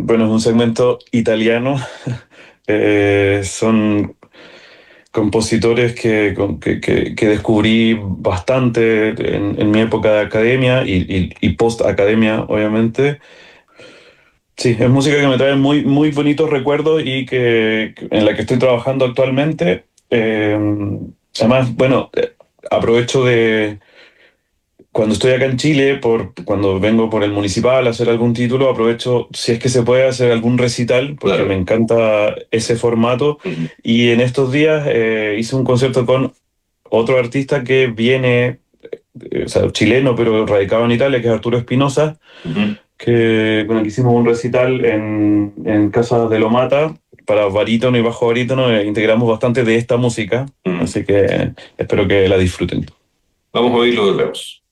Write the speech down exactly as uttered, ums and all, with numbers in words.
bueno, es un segmento italiano. Eh, son compositores que, con- que, que- que descubrí bastante en, en mi época de academia y, y, y post-academia, obviamente. Sí, es música que me trae muy, muy bonitos recuerdos y que, que- en la que estoy trabajando actualmente. Eh, además, bueno, eh, aprovecho de cuando estoy acá en Chile, por, cuando vengo por el municipal a hacer algún título, aprovecho, si es que se puede, hacer algún recital, porque me Claro. encanta ese formato. Ujú. Y en estos días eh, hice un concierto con otro artista que viene, eh, o sea, chileno, pero radicado en Italia, que es Arturo Espinosa, Ujú. que, con el que hicimos un recital en, en Casa de Lomata para barítono y bajo barítono. Eh, integramos bastante de esta música, Ujú. así que espero que la disfruten. Vamos a oírlo de nuevo.